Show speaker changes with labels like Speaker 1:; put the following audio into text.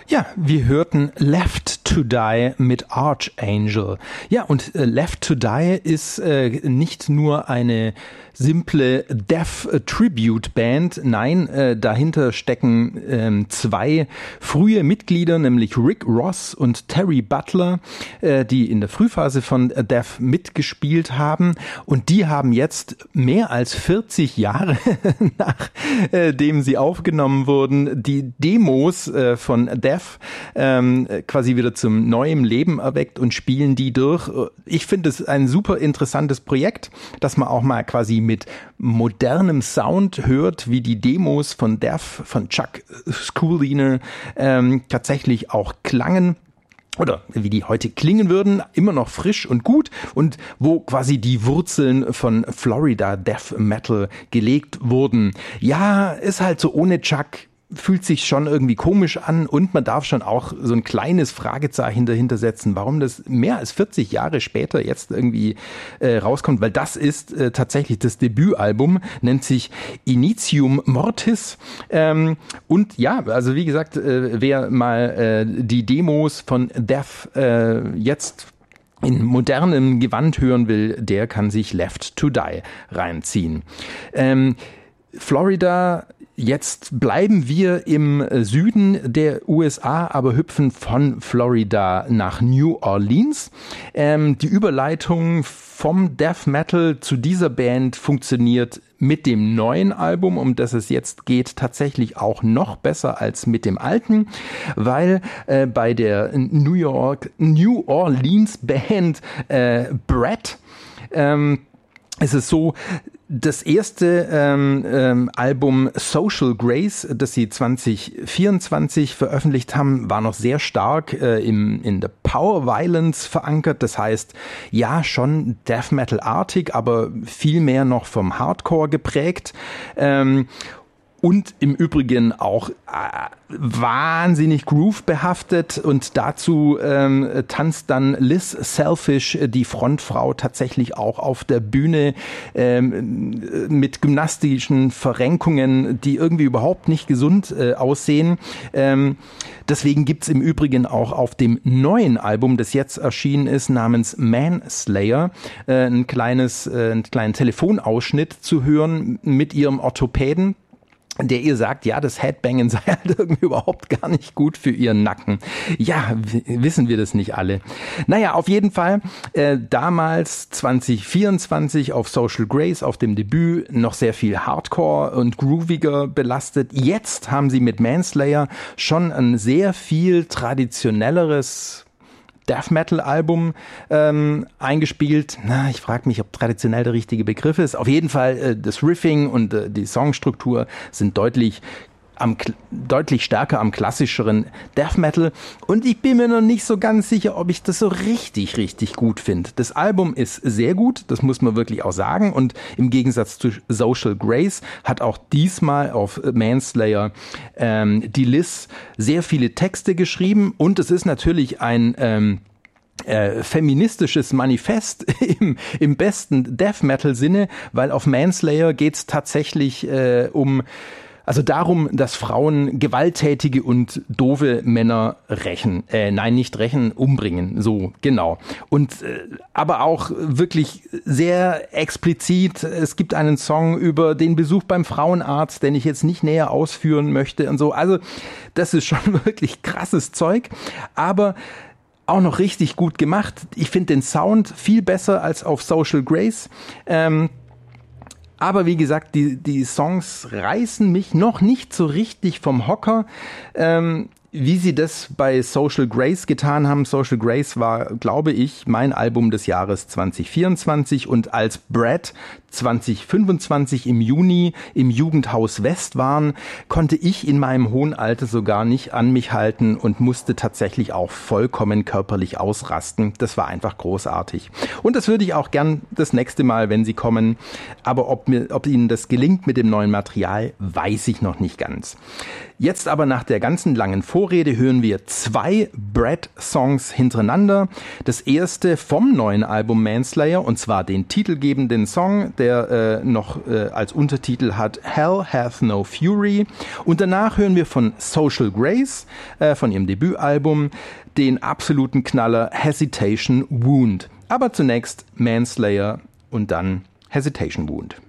Speaker 1: Ja, wir hörten Left to Die mit Archangel. Ja, und Left to Die ist nicht nur eine simple Death-Tribute-Band. Nein, dahinter stecken zwei frühe Mitglieder, nämlich Rick Ross und Terry Butler, die in der Frühphase von Death mitgespielt haben. Und die haben jetzt mehr als 40 Jahre nachdem sie aufgenommen wurden, die Demos von Death quasi wieder zum neuen Leben erweckt und spielen die durch. Ich finde es ein super interessantes Projekt, dass man auch mal quasi mit modernem Sound hört, wie die Demos von Death, von Chuck Schuldiner tatsächlich auch klangen. Oder wie die heute klingen würden, immer noch frisch und gut und wo quasi die Wurzeln von Florida Death Metal gelegt wurden. Ja, ist halt so ohne Chuck, fühlt sich schon irgendwie komisch an und man darf schon auch so ein kleines Fragezeichen dahinter setzen, warum das mehr als 40 Jahre später jetzt irgendwie rauskommt, weil das ist tatsächlich das Debütalbum, nennt sich Initium Mortis und ja, also wie gesagt, wer mal die Demos von Death jetzt in modernem Gewand hören will, der kann sich Left to Die reinziehen. Florida, jetzt bleiben wir im Süden der USA, aber hüpfen von Florida nach New Orleans. Die Überleitung vom Death Metal zu dieser Band funktioniert mit dem neuen Album, um das es jetzt geht, tatsächlich auch noch besser als mit dem alten, weil bei der New Orleans Band Brett es ist so, das erste Album Social Grace, das sie 2024 veröffentlicht haben, war noch sehr stark in der Power Violence verankert. Das heißt, ja, schon Death Metal-artig, aber viel mehr noch vom Hardcore geprägt. Und im Übrigen auch wahnsinnig groove-behaftet und dazu tanzt dann Liz Selfish, die Frontfrau, tatsächlich auch auf der Bühne mit gymnastischen Verrenkungen, die irgendwie überhaupt nicht gesund aussehen. Deswegen gibt's im Übrigen auch auf dem neuen Album, das jetzt erschienen ist, namens Manslayer, einen kleinen Telefonausschnitt zu hören mit ihrem Orthopäden, der ihr sagt, ja, das Headbangen sei halt irgendwie überhaupt gar nicht gut für ihren Nacken. Ja, wissen wir das nicht alle. Naja, auf jeden Fall, damals 2024 auf Social Grace, auf dem Debüt, noch sehr viel Hardcore und grooviger belastet. Jetzt haben sie mit Manslayer schon ein sehr viel traditionelleres Death Metal Album eingespielt. Na, ich frage mich, ob traditionell der richtige Begriff ist. Auf jeden Fall das Riffing und die Songstruktur sind deutlich stärker am klassischeren Death Metal. Und ich bin mir noch nicht so ganz sicher, ob ich das so richtig gut finde. Das Album ist sehr gut, das muss man wirklich auch sagen. Und im Gegensatz zu Social Grace hat auch diesmal auf Manslayer die Liz sehr viele Texte geschrieben. Und es ist natürlich ein feministisches Manifest im besten Death Metal Sinne, weil auf Manslayer geht's tatsächlich darum, dass Frauen gewalttätige und doofe Männer umbringen. So, genau. Und aber auch wirklich sehr explizit. Es gibt einen Song über den Besuch beim Frauenarzt, den ich jetzt nicht näher ausführen möchte und so. Also, das ist schon wirklich krasses Zeug. Aber auch noch richtig gut gemacht. Ich finde den Sound viel besser als auf Social Grace. Aber wie gesagt, die Songs reißen mich noch nicht so richtig vom Hocker, wie sie das bei Social Grace getan haben. Social Grace war, glaube ich, mein Album des Jahres 2024 und als Brett 2025 im Juni im Jugendhaus West waren, konnte ich in meinem hohen Alter sogar nicht an mich halten und musste tatsächlich auch vollkommen körperlich ausrasten. Das war einfach großartig. Und das würde ich auch gern das nächste Mal, wenn sie kommen. Aber ob ihnen das gelingt mit dem neuen Material, weiß ich noch nicht ganz. Jetzt aber nach der ganzen langen Vorrede hören wir 2 Bread-Songs hintereinander. Das erste vom neuen Album Manslayer, und zwar den titelgebenden Song, der noch als Untertitel hat Hell Hath No Fury. Und danach hören wir von Social Grace, von ihrem Debütalbum, den absoluten Knaller Hesitation Wound. Aber zunächst Manslayer und dann Hesitation Wound.